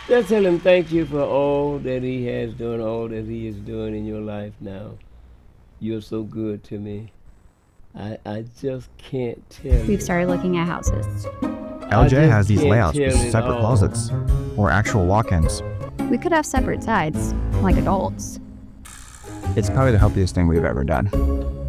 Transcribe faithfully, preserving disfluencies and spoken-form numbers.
Just tell him thank you for all that he has done, all that he is doing in your life now. You're so good to me. I, I just can't tell We've it. started looking at houses. I L J has just these can't layouts tell with it separate all. closets, or actual walk-ins. We could have separate sides, like adults. It's probably the healthiest thing we've ever done.